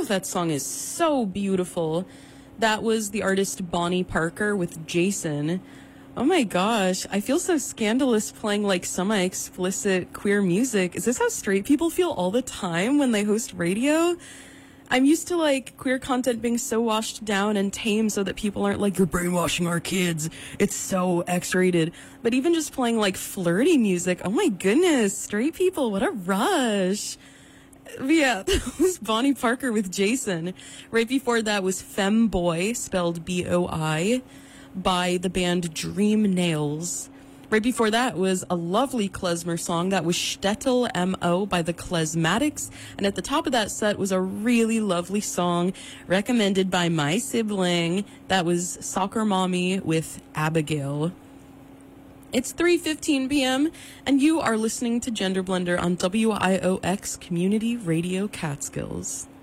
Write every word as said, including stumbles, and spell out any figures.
Oh, that song is so beautiful. That was the artist Bonnie Parker with Jason. Oh my gosh, I feel so scandalous playing like semi-explicit queer music. Is this how straight people feel all the time when they host radio? I'm used to like queer content being so washed down and tame so that people aren't like, you're brainwashing our kids. It's so X-rated. But even just playing like flirty music, oh my goodness, straight people, what a rush. Yeah, that was Bonnie Parker with Jason. Right before that was Femboy, spelled B O I, by the band Dream Nails. Right before that was a lovely klezmer song. That was Shtetl M O by the Klezmatics. And at the top of that set was a really lovely song recommended by my sibling. That was Soccer Mommy with Abigail. It's three fifteen p.m. and you are listening to Gender Blender on W I O X Community Radio Catskills.